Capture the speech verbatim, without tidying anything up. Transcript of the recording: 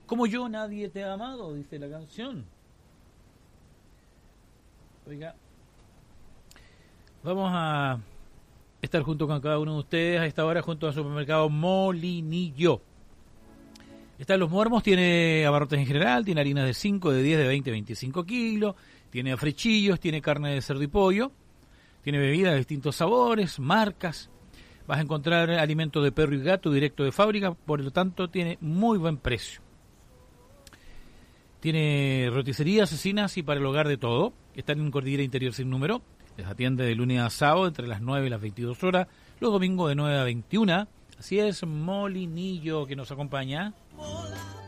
Como yo nadie te ha amado, dice la canción. Oiga, vamos a estar junto con cada uno de ustedes a esta hora junto al supermercado Molinillo. Está en Los Muermos, tiene abarrotes en general, tiene harinas de cinco, de diez, de veinte, veinticinco kilos, tiene frechillos, tiene carne de cerdo y pollo, tiene bebidas de distintos sabores, marcas. Vas a encontrar alimentos de perro y gato directo de fábrica, por lo tanto tiene muy buen precio. Tiene roticería, cecinas y para el hogar de todo. Están en Cordillera Interior sin número. Les atiende de lunes a sábado entre las nueve y las veintidós horas, los domingos de nueve a veintiuna. Así es, Molinillo, que nos acompaña. Hola.